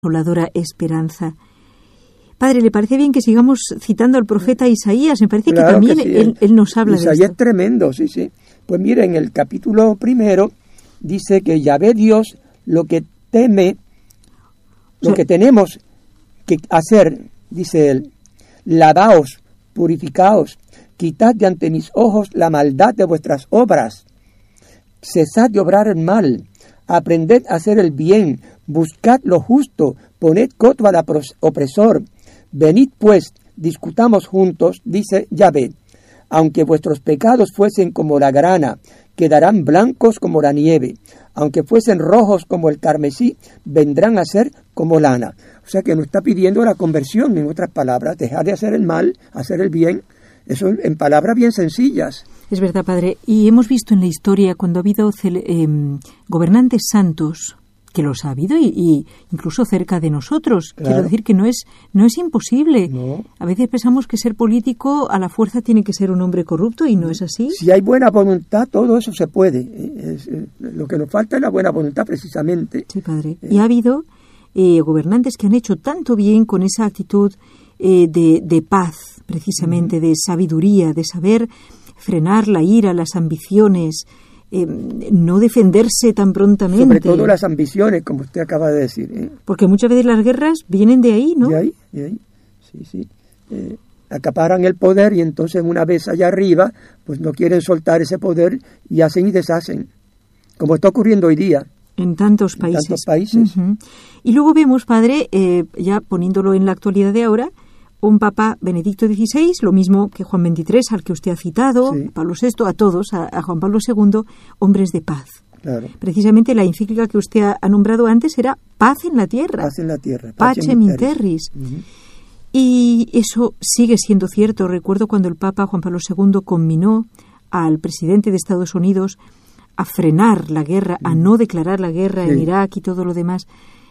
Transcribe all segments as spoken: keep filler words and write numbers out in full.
consoladora esperanza. Padre, ¿le parece bien que sigamos citando al profeta Isaías? Me parece claro que también que sí, él, él nos habla Isaías de esto. Es tremendo, sí, sí. Pues mire, en el capítulo primero dice que Yahvé Dios lo que teme, lo o sea, que tenemos que hacer, dice él, lavaos, purificaos, quitad de ante mis ojos la maldad de vuestras obras, cesad de obrar el mal, aprended a hacer el bien, buscad lo justo, poned coto al opresor. Venid pues, discutamos juntos, dice Yahvé. Aunque vuestros pecados fuesen como la grana, quedarán blancos como la nieve. Aunque fuesen rojos como el carmesí, vendrán a ser como lana. O sea que nos está pidiendo la conversión, en otras palabras, dejar de hacer el mal, hacer el bien. Eso en palabras bien sencillas. Es verdad, Padre. Y hemos visto en la historia cuando ha habido eh, gobernantes santos, que los ha habido y, y incluso cerca de nosotros. Claro. Quiero decir que no es no es imposible. No. A veces pensamos que ser político a la fuerza tiene que ser un hombre corrupto y no es así. Si hay buena voluntad, todo eso se puede. Es, es, lo que nos falta es la buena voluntad, precisamente. Sí, Padre. Eh. Y ha habido eh, gobernantes que han hecho tanto bien con esa actitud eh, de, de paz, precisamente, uh-huh. de sabiduría, de saber frenar la ira, las ambiciones, Eh, no defenderse tan prontamente. Sobre todo las ambiciones, como usted acaba de decir. ¿eh? Porque muchas veces las guerras vienen de ahí, ¿no? De ahí, de ahí, sí, sí. Eh, acaparan el poder y entonces una vez allá arriba, pues no quieren soltar ese poder y hacen y deshacen. Como está ocurriendo hoy día. En tantos países. En tantos países. Uh-huh. Y luego vemos, Padre, eh, ya poniéndolo en la actualidad de ahora, un Papa Benedicto dieciséis, lo mismo que Juan veintitrés, al que usted ha citado, sí. Pablo sexto, a todos, a, a Juan Pablo segundo, hombres de paz. Claro. Precisamente la encíclica que usted ha, ha nombrado antes era Paz en la Tierra. Paz en la Tierra. Pacem in terris. Uh-huh. Y eso sigue siendo cierto. Recuerdo cuando el Papa Juan Pablo segundo conminó al presidente de Estados Unidos a frenar la guerra, uh-huh. a no declarar la guerra sí. en Irak y todo lo demás,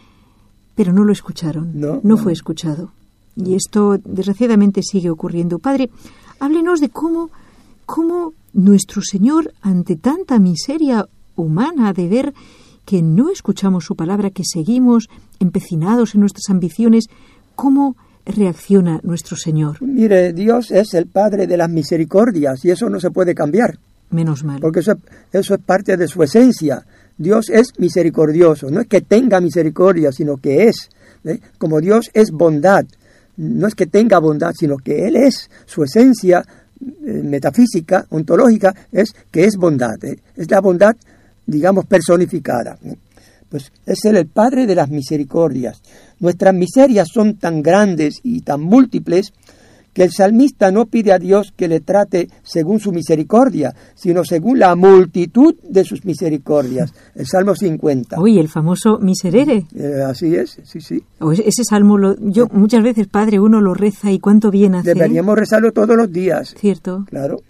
pero no lo escucharon. No, no, no. fue escuchado. Y esto, desgraciadamente, sigue ocurriendo. Padre, háblenos de cómo, cómo nuestro Señor, ante tanta miseria humana de ver que no escuchamos su palabra, que seguimos empecinados en nuestras ambiciones, ¿cómo reacciona nuestro Señor? Mire, Dios es el Padre de las misericordias y eso no se puede cambiar. Menos mal. Porque eso, eso es parte de su esencia. Dios es misericordioso. No es que tenga misericordia, sino que es. ¿eh? Como Dios es bondad. No es que tenga bondad, sino que Él es, su esencia eh, metafísica, ontológica, es que es bondad. ¿eh? Es la bondad, digamos, personificada. ¿eh? Pues es Él el Padre de las misericordias. Nuestras miserias son tan grandes y tan múltiples que el salmista no pide a Dios que le trate según su misericordia, sino según la multitud de sus misericordias. El Salmo cincuenta. Uy, el famoso miserere. Eh, así es, sí, sí. O ese salmo, lo, yo muchas veces, Padre, uno lo reza y cuánto bien hace. Deberíamos rezarlo todos los días. Cierto. Claro.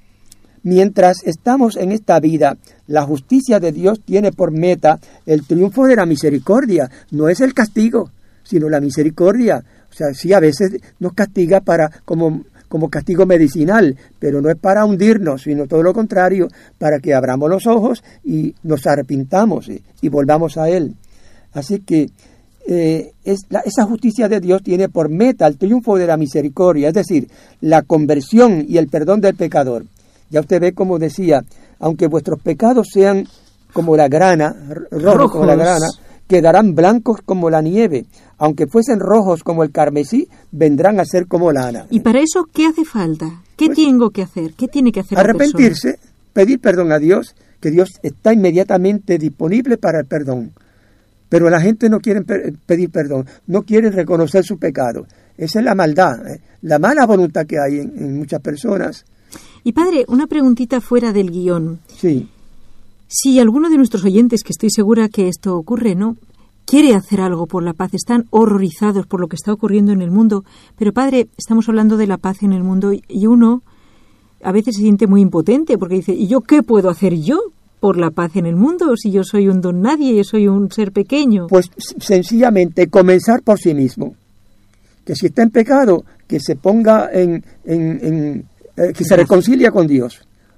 Mientras estamos en esta vida, la justicia de Dios tiene por meta el triunfo de la misericordia. No es el castigo, sino la misericordia. O sea, sí, a veces nos castiga para como, como castigo medicinal, pero no es para hundirnos, sino todo lo contrario, para que abramos los ojos y nos arrepintamos y, y volvamos a Él. Así que eh, es la, esa justicia de Dios tiene por meta el triunfo de la misericordia, es decir, la conversión y el perdón del pecador. Ya usted ve como decía, aunque vuestros pecados sean como la grana, rojos como la grana, quedarán blancos como la nieve. Aunque fuesen rojos como el carmesí, vendrán a ser como lana. ¿Y para eso qué hace falta? ¿Qué pues, tengo que hacer? ¿Qué tiene que hacer la persona? Arrepentirse, pedir perdón a Dios, que Dios está inmediatamente disponible para el perdón. Pero la gente no quiere pedir perdón, no quiere reconocer su pecado. Esa es la maldad, ¿eh? La mala voluntad que hay en, en muchas personas. Y Padre, una preguntita fuera del guión. Sí. Si alguno de nuestros oyentes, que estoy segura que esto ocurre, ¿no?, quiere hacer algo por la paz, están horrorizados por lo que está ocurriendo en el mundo, pero Padre, estamos hablando de la paz en el mundo y uno a veces se siente muy impotente porque dice, ¿y yo qué puedo hacer yo por la paz en el mundo si yo soy un don nadie, yo soy un ser pequeño? Pues sencillamente comenzar por sí mismo. Que si está en pecado, que se ponga en... en, en eh, que se reconcilia con Dios.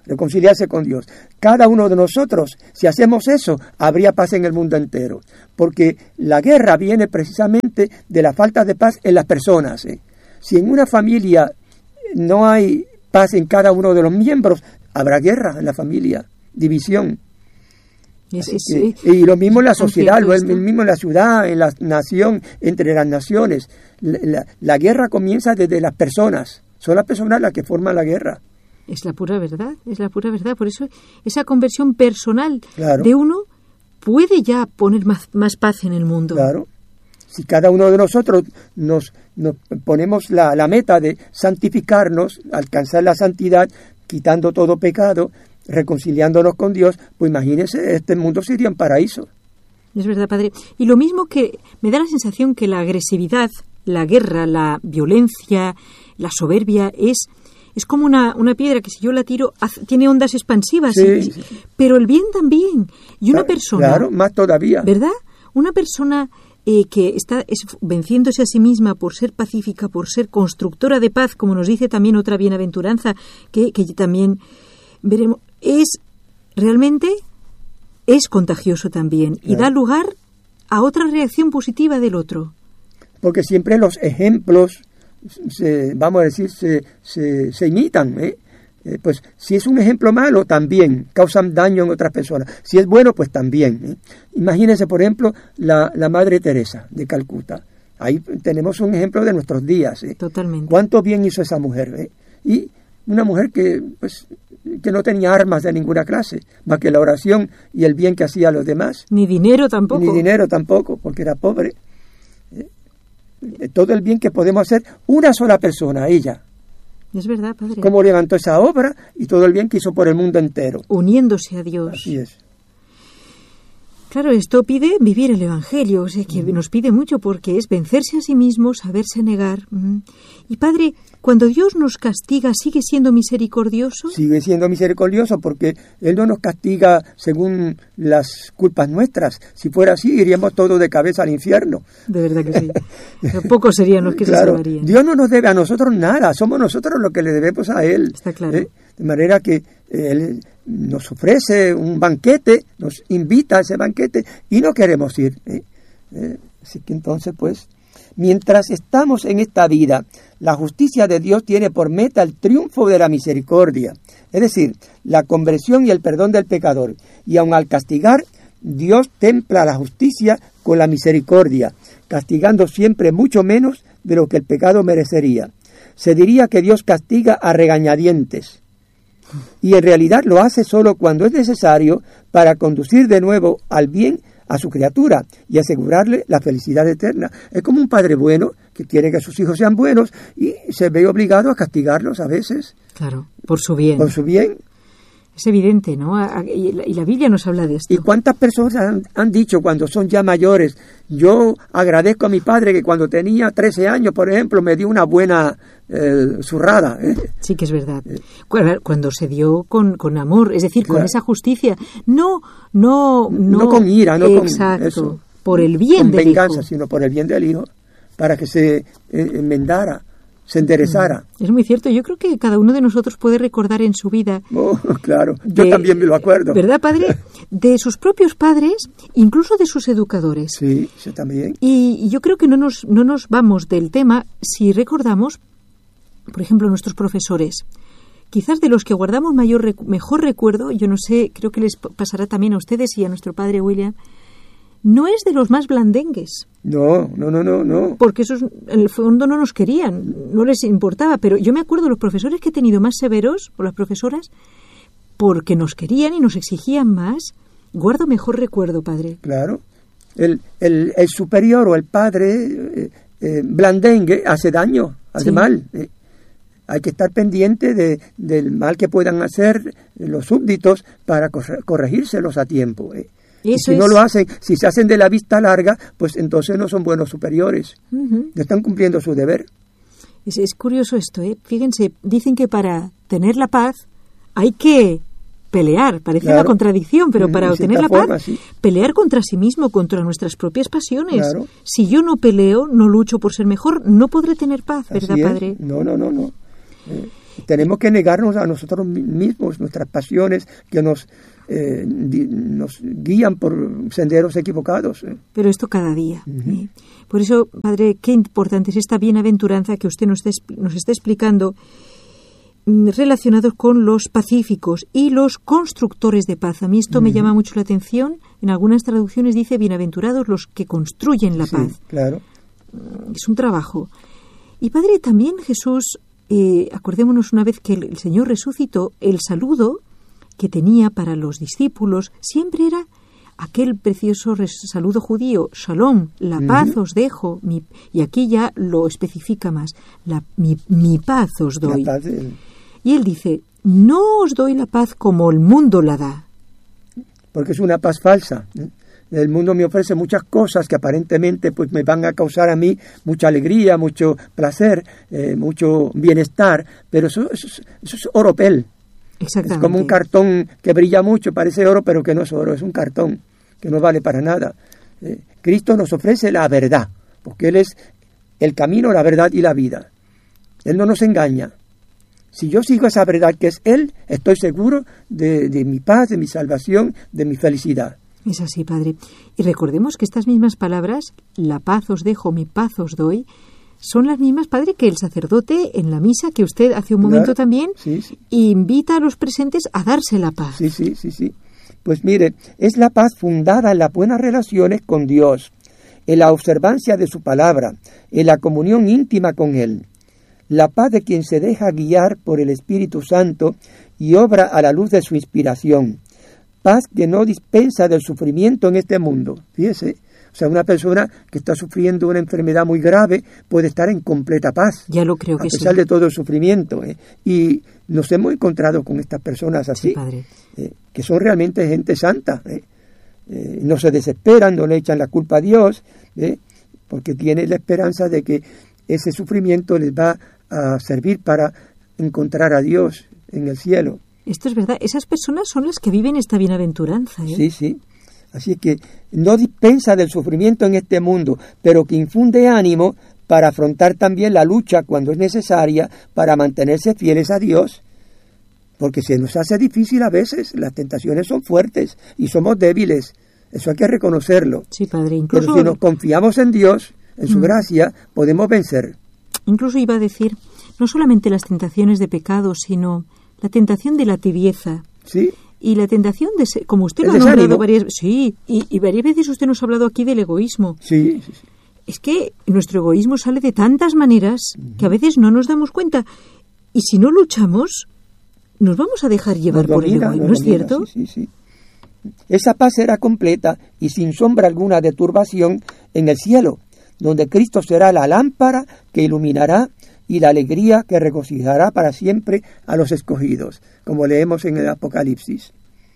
reconciliarse con Dios. Cada uno de nosotros, si hacemos eso, habría paz en el mundo entero, porque la guerra viene precisamente de la falta de paz en las personas. ¿eh? Si en una familia no hay paz en cada uno de los miembros, habrá guerra en la familia, división. Es, es, que, y lo mismo en la sociedad, lo mismo en la ciudad, en la nación, entre las naciones. La, la, la guerra comienza desde las personas. Son las personas las que forman la guerra. Es la pura verdad, es la pura verdad. Por eso esa conversión personal claro. de uno puede ya poner más, más paz en el mundo. Claro. Si cada uno de nosotros nos, nos ponemos la, la meta de santificarnos, alcanzar la santidad, quitando todo pecado, reconciliándonos con Dios, pues imagínense, este mundo sería un paraíso. Es verdad, padre. Y lo mismo que me da la sensación que la agresividad, la guerra, la violencia, la soberbia es, es como una, una piedra que si yo la tiro hace, tiene ondas expansivas, sí, y, sí, sí. pero el bien también. Y una claro, persona... Claro, más todavía. ¿Verdad? Una persona eh, que está es, venciéndose a sí misma por ser pacífica, por ser constructora de paz, como nos dice también otra bienaventuranza, que, que también veremos, es realmente es contagioso también y claro. da lugar a otra reacción positiva del otro. Porque siempre los ejemplos, se, vamos a decir, se, se, se imitan. ¿eh? Eh, pues si es un ejemplo malo, también causan daño en otras personas. Si es bueno, pues también. ¿eh? Imagínense, por ejemplo, la, la Madre Teresa de Calcuta. Ahí tenemos un ejemplo de nuestros días. ¿eh? Totalmente. ¿Cuánto bien hizo esa mujer? ¿eh? Y una mujer que, pues, que no tenía armas de ninguna clase, más que la oración y el bien que hacía a los demás. Ni dinero tampoco. Ni dinero tampoco, porque era pobre. Eh, todo el bien que podemos hacer, una sola persona, ella. Es verdad, padre. Cómo levantó esa obra y todo el bien que hizo por el mundo entero. Uniéndose a Dios. Así es. Claro, esto pide vivir el Evangelio, o sea, que mm. nos pide mucho porque es vencerse a sí mismo, saberse negar. Mm. Y padre, cuando Dios nos castiga, ¿sigue siendo misericordioso? Sigue siendo misericordioso porque Él no nos castiga según las culpas nuestras. Si fuera así, iríamos todos de cabeza al infierno. De verdad que sí. Pero pocos serían los que claro, se salvarían. Dios no nos debe a nosotros nada, somos nosotros los que le debemos a Él. Está claro. ¿eh? De manera que Él nos ofrece un banquete, nos invita a ese banquete y no queremos ir. ¿eh? Eh, así que entonces, pues, mientras estamos en esta vida, la justicia de Dios tiene por meta el triunfo de la misericordia, es decir, la conversión y el perdón del pecador. Y aun al castigar, Dios templa la justicia con la misericordia, castigando siempre mucho menos de lo que el pecado merecería. Se diría que Dios castiga a regañadientes, y en realidad lo hace solo cuando es necesario para conducir de nuevo al bien a su criatura y asegurarle la felicidad eterna. Es como un padre bueno que quiere que sus hijos sean buenos y se ve obligado a castigarlos a veces. Claro, por su bien. Por su bien. Es evidente, ¿no? Y la Biblia nos habla de esto. ¿Y cuántas personas han, han dicho cuando son ya mayores? Yo agradezco a mi padre que cuando tenía trece años, por ejemplo, me dio una buena eh, zurrada. ¿eh? Sí que es verdad. Cuando se dio con, con amor, es decir, claro. con esa justicia. No, no, no. No con ira, no exacto, con eso. Por el bien con del venganza, hijo. Sino por el bien del hijo, para que se eh, enmendara. Se enderezara. Es muy cierto. Yo creo que cada uno de nosotros puede recordar en su vida... Oh, claro. Yo de, también me lo acuerdo. ¿Verdad, padre? De sus propios padres, incluso de sus educadores. Sí, sí, también. Y yo creo que no nos, no nos vamos del tema si recordamos, por ejemplo, nuestros profesores. Quizás de los que guardamos mayor mejor recuerdo, yo no sé, creo que les pasará también a ustedes y a nuestro padre William, no es de los más blandengues. No, no, no, no, no. Porque esos, en el fondo, no nos querían, no les importaba. Pero yo me acuerdo de los profesores que he tenido más severos, o las profesoras, porque nos querían y nos exigían más. Guardo mejor recuerdo, padre. Claro. El, el, el superior o el padre eh, eh, blandengue hace daño, hace sí. mal. Eh, hay que estar pendiente de, del mal que puedan hacer los súbditos para corre, corregírselos a tiempo, eh. Y si es... no lo hacen, si se hacen de la vista larga, pues entonces no son buenos superiores. Uh-huh. No están cumpliendo su deber. Es, es curioso esto, ¿eh? Fíjense, dicen que para tener la paz hay que pelear. Parece claro. una contradicción, pero para de obtener la forma, paz, sí. pelear contra sí mismo, contra nuestras propias pasiones. Claro. Si yo no peleo, no lucho por ser mejor, no podré tener paz, ¿verdad, Así padre? Es. No, no, no, no. Eh. Tenemos que negarnos a nosotros mismos, nuestras pasiones que nos, eh, di, nos guían por senderos equivocados. ¿eh? Pero esto cada día. Uh-huh. ¿eh? Por eso, Padre, qué importante es esta bienaventuranza que usted nos está, nos está explicando, relacionados con los pacíficos y los constructores de paz. A mí esto uh-huh. me llama mucho la atención. En algunas traducciones dice bienaventurados los que construyen la sí, paz. Claro. Es un trabajo. Y Padre, también Jesús, eh, acordémonos una vez que el, el Señor resucitó, el saludo que tenía para los discípulos siempre era aquel precioso res, saludo judío, shalom, la uh-huh. paz os dejo, mi, y aquí ya lo especifica más, la, mi, mi paz os doy. La paz, eh. Y él dice, no os doy la paz como el mundo la da. Porque es una paz falsa. ¿eh? El mundo me ofrece muchas cosas que aparentemente pues me van a causar a mí mucha alegría, mucho placer, eh, mucho bienestar, pero eso, eso, eso es oropel. Exactamente. Es como un cartón que brilla mucho, parece oro, pero que no es oro, es un cartón que no vale para nada. Eh, Cristo nos ofrece la verdad, porque Él es el camino, la verdad y la vida. Él no nos engaña. Si yo sigo esa verdad que es Él, estoy seguro de, de mi paz, de mi salvación, de mi felicidad. Es así, Padre. Y recordemos que estas mismas palabras, la paz os dejo, mi paz os doy, son las mismas, Padre, que el sacerdote en la misa, que usted hace un momento claro, también, sí, sí. invita a los presentes a darse la paz. Sí, sí, sí, sí. Pues mire, es la paz fundada en las buenas relaciones con Dios, en la observancia de su palabra, en la comunión íntima con Él. La paz de quien se deja guiar por el Espíritu Santo y obra a la luz de su inspiración. Paz que no dispensa del sufrimiento en este mundo. Fíjese, o sea, una persona que está sufriendo una enfermedad muy grave puede estar en completa paz. Ya lo creo que sí. A pesar de todo el sufrimiento. ¿eh? Y nos hemos encontrado con estas personas así, sí, padre. Eh, que son realmente gente santa. ¿eh? Eh, no se desesperan, no le echan la culpa a Dios, ¿eh? porque tienen la esperanza de que ese sufrimiento les va a servir para encontrar a Dios en el cielo. Esto es verdad. Esas personas son las que viven esta bienaventuranza. ¿eh? Sí, sí. Así que no dispensa del sufrimiento en este mundo, pero que infunde ánimo para afrontar también la lucha cuando es necesaria para mantenerse fieles a Dios. Porque se nos hace difícil a veces, las tentaciones son fuertes y somos débiles. Eso hay que reconocerlo. Sí, Padre. Incluso... Pero si nos confiamos en Dios, en su mm. gracia, podemos vencer. Incluso iba a decir, no solamente las tentaciones de pecado, sino la tentación de la tibieza. Sí. Y la tentación de ser, como usted lo ha nombrado varias veces, sí, y, y varias veces usted nos ha hablado aquí del egoísmo. Sí, sí, sí. Es que nuestro egoísmo sale de tantas maneras uh-huh. que a veces no nos damos cuenta. Y si no luchamos, nos vamos a dejar llevar nos por domina, el egoísmo, ¿no es domina, cierto? Sí, sí, sí. Esa paz será completa y sin sombra alguna de turbación en el cielo, donde Cristo será la lámpara que iluminará y la alegría que regocijará para siempre a los escogidos, como leemos en el Apocalipsis.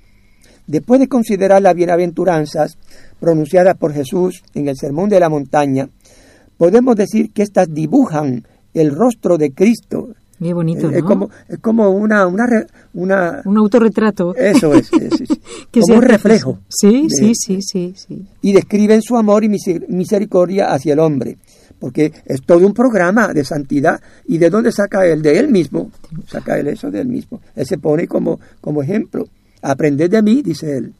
Después de considerar las bienaventuranzas pronunciadas por Jesús en el Sermón de la Montaña, podemos decir que éstas dibujan el rostro de Cristo. Qué bonito, ¿no? Es como, es como una, una, una... Un autorretrato. Eso es, es, es como un reflejo. Sí, de, sí, sí, sí, sí. Y describen su amor y misericordia hacia el hombre. Porque es todo un programa de santidad. ¿Y de dónde saca él? De él mismo. Saca él eso de él mismo. Él se pone como, como ejemplo. Aprended de mí, dice él.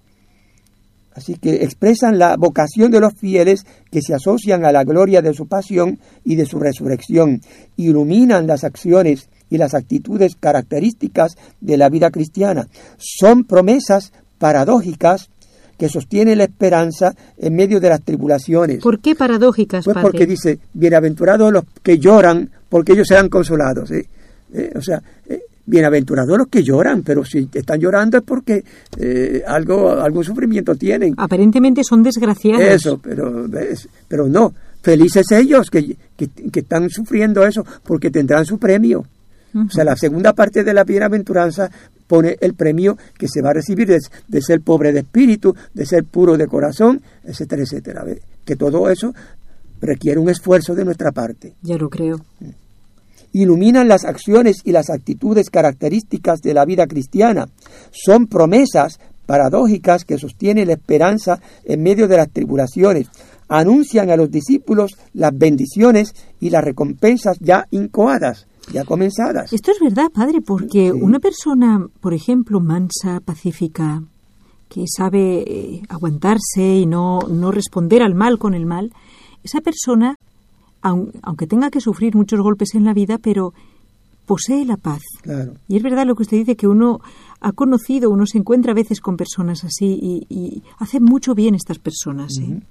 Así que expresan la vocación de los fieles que se asocian a la gloria de su pasión y de su resurrección. Iluminan las acciones y las actitudes características de la vida cristiana. Son promesas paradójicas que sostienen la esperanza en medio de las tribulaciones. ¿Por qué paradójicas, Pues padre? Porque dice, bienaventurados los que lloran, porque ellos serán consolados. ¿eh? Eh, o sea, eh, bienaventurados los que lloran, pero si están llorando es porque eh, algo, algún sufrimiento tienen. Aparentemente son desgraciados. Eso, pero, pero no. Felices ellos que, que, que están sufriendo eso, porque tendrán su premio. Uh-huh. O sea, la segunda parte de la bienaventuranza pone el premio que se va a recibir de, de ser pobre de espíritu, de ser puro de corazón, etcétera, etcétera. ¿Ve? Que todo eso requiere un esfuerzo de nuestra parte. Ya lo creo. Iluminan las acciones y las actitudes características de la vida cristiana. Son promesas paradójicas que sostienen la esperanza en medio de las tribulaciones. Anuncian a los discípulos las bendiciones y las recompensas ya incoadas. ya comenzadas. Esto es verdad, padre, porque Sí. una persona, por ejemplo, mansa, pacífica, que sabe eh, aguantarse y no, no responder al mal con el mal, esa persona, aun, aunque tenga que sufrir muchos golpes en la vida, pero posee la paz. Claro. Y es verdad lo que usted dice, que uno ha conocido, uno se encuentra a veces con personas así y, y hacen mucho bien estas personas. ¿eh? Uh-huh.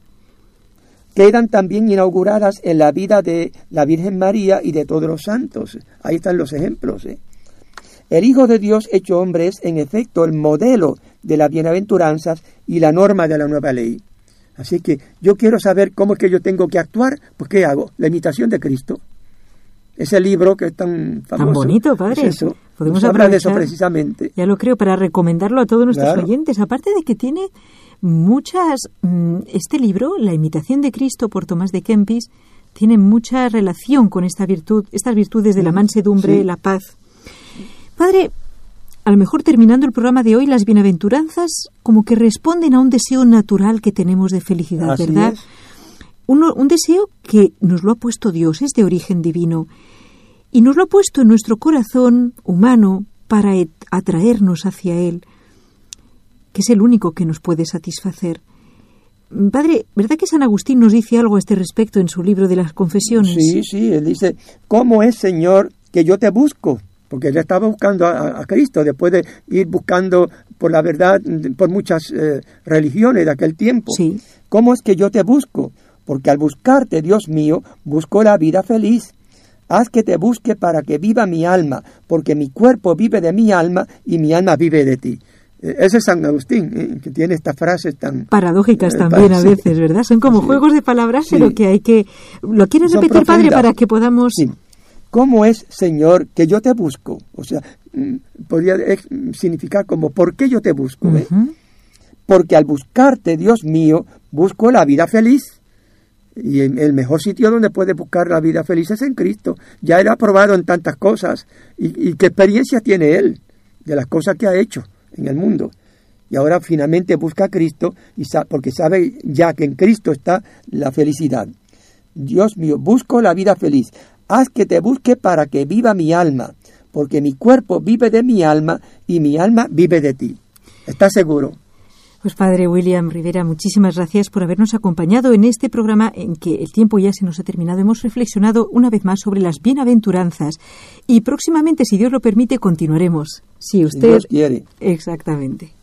Quedan también inauguradas en la vida de la Virgen María y de todos los santos. Ahí están los ejemplos. ¿eh? El Hijo de Dios hecho hombre es, en efecto, el modelo de las bienaventuranzas y la norma de la nueva ley. Así que yo quiero saber cómo es que yo tengo que actuar, pues ¿qué hago? La imitación de Cristo. Ese libro que es tan famoso. Tan bonito, padre. Es eso. Podemos Nos habla de eso aprovechar, precisamente. Ya lo creo, para recomendarlo a todos nuestros Claro. oyentes. Aparte de que tiene muchas... Mmm, este libro, La imitación de Cristo, por Tomás de Kempis, tiene mucha relación con esta virtud, estas virtudes de la mansedumbre, Sí. la paz. Padre, a lo mejor terminando el programa de hoy, las bienaventuranzas como que responden a un deseo natural que tenemos de felicidad, Así ¿verdad? es. Uno, un deseo que nos lo ha puesto Dios, es de origen divino, y nos lo ha puesto en nuestro corazón humano para et- atraernos hacia Él, que es el único que nos puede satisfacer. Padre, ¿verdad que San Agustín nos dice algo a este respecto en su libro de las Confesiones? Sí, sí, él dice, ¿cómo es, Señor, que yo te busco? Porque él estaba buscando a, a Cristo después de ir buscando por la verdad por muchas eh, religiones de aquel tiempo. Sí. ¿Cómo es que yo te busco? Porque al buscarte, Dios mío, busco la vida feliz. Haz que te busque para que viva mi alma, porque mi cuerpo vive de mi alma y mi alma vive de ti. Eh, ese es San Agustín, eh, que tiene estas frases tan... Paradójicas eh, también a sí. veces, ¿verdad? Son como Sí. juegos de palabras, Sí. pero que hay que... ¿Lo quieres Son repetir, Padre, profundas. para que podamos...? Sí. ¿Cómo es, Señor, que yo te busco? O sea, mm, podría eh, significar como, ¿por qué yo te busco? ¿eh? Ujú. Porque al buscarte, Dios mío, busco la vida feliz. Y el el mejor sitio donde puede buscar la vida feliz es en Cristo. Ya Él ha probado en tantas cosas. ¿Y, y qué experiencia tiene Él de las cosas que ha hecho en el mundo? Y ahora finalmente busca a Cristo y sa- porque sabe ya que en Cristo está la felicidad. Dios mío, busco la vida feliz. Haz que te busque para que viva mi alma, porque mi cuerpo vive de mi alma y mi alma vive de ti. ¿Estás seguro? Pues Padre William Rivera, muchísimas gracias por habernos acompañado en este programa en que el tiempo ya se nos ha terminado. Hemos reflexionado una vez más sobre las bienaventuranzas y próximamente, si Dios lo permite, continuaremos. Si usted... Si Dios quiere. Exactamente.